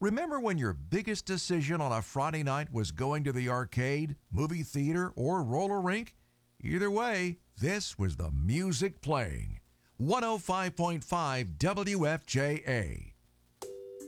Remember when your biggest decision on a Friday night was going to the arcade, movie theater, or roller rink? Either way, this was the music playing. 105.5 WFJA.